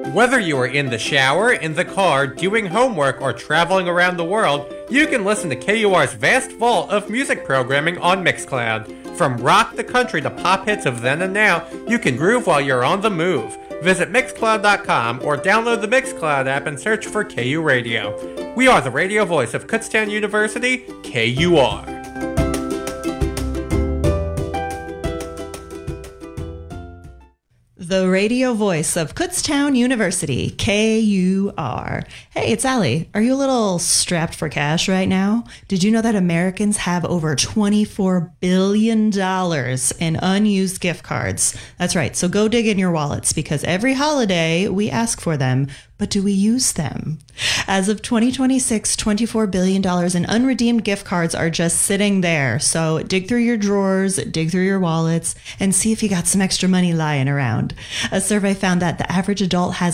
Whether you are in the shower, in the car, doing homework, or traveling around the world, you can listen to KUR's vast vault of music programming on Mixcloud. From rock the country to pop hits of then and now, you can groove while you're on the move. Visit Mixcloud.com or download the Mixcloud app and search for KU Radio. We are the radio voice of Kutztown University, KUR. The radio voice of Kutztown University, KUR. Hey, it's Allie. Are you a little strapped for cash right now? Did you know that Americans have over $24 billion in unused gift cards? That's right. So go dig in your wallets because every holiday we ask for them. But do we use them? As of 2026, $24 billion in unredeemed gift cards are just sitting there. So dig through your drawers, dig through your wallets, and see if you got some extra money lying around. A survey found that the average adult has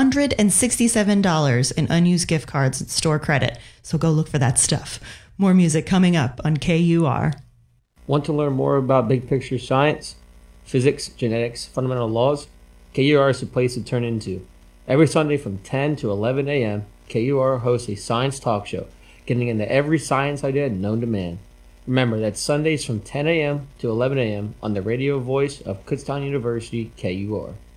$167 in unused gift cards at store credit. So go look for that stuff. More music coming up on KUR. Want to learn more about big picture science, physics, genetics, fundamental laws? KUR is the place to turn into. Every Sunday from 10 to 11 a.m., KUR hosts a science talk show, getting into every science idea known to man. Remember, that's Sundays from 10 a.m. to 11 a.m. on the radio voice of Kutztown University, KUR.